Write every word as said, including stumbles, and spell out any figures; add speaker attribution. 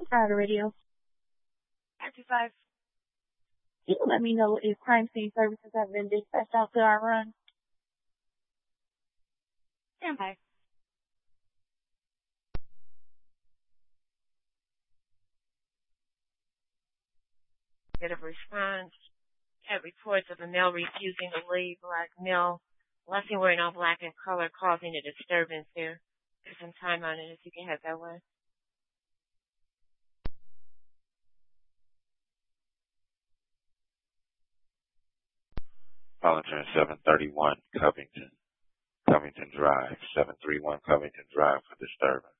Speaker 1: Florida Radio.
Speaker 2: five two five.
Speaker 1: Can you let me know if crime scene services have been dispatched out to our run?
Speaker 2: Stand by. Get a response. Had reports of a male refusing to leave. Black male, unless he wearing all black in color, causing a disturbance there. There's some time on it if you can head that way.
Speaker 3: Arlington seven thirty-one Covington, Covington Drive, seven three one Covington Drive for disturbance.